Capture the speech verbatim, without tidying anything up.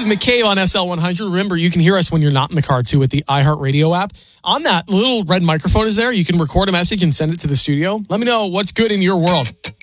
is McCabe on S L one hundred. Remember, you can hear us when you're not in the car, too, with the iHeartRadio app. On that little red microphone is there. You can record a message and send it to the studio. Let me know what's good in your world.